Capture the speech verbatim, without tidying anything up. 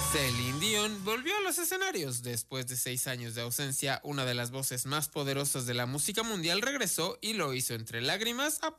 Celine Dion volvió a los escenarios. Después de seis años de ausencia, una de las voces más poderosas de la música mundial regresó y lo hizo entre lágrimas,